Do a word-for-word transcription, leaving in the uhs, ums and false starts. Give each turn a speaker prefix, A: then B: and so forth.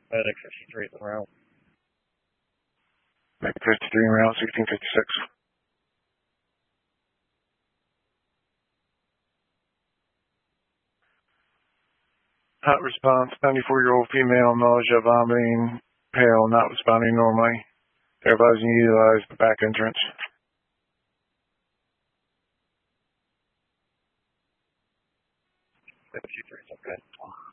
A: Medic fifty-three at the route.
B: Medic fifty-three route, sixteen fifty-six. Hot response, ninety-four-year-old female, nausea, vomiting, pale, not responding normally. They're advising you to utilize the back entrance.
A: fifty-three is okay.